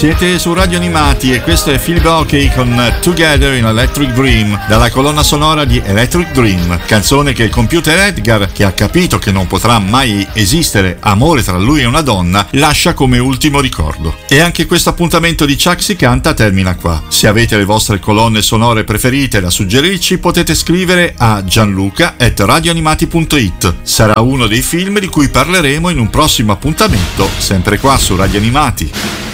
Siete su Radio Animati e questo è Phil Oakey con Together in Electric Dream, dalla colonna sonora di Electric Dream, canzone che il computer Edgar, che ha capito che non potrà mai esistere amore tra lui e una donna, lascia come ultimo ricordo. E anche questo appuntamento di Chuck si canta termina qua. Se avete le vostre colonne sonore preferite da suggerirci, potete scrivere a gianluca@radioanimati.it. Sarà uno dei film di cui parleremo in un prossimo appuntamento, sempre qua su Radio Animati.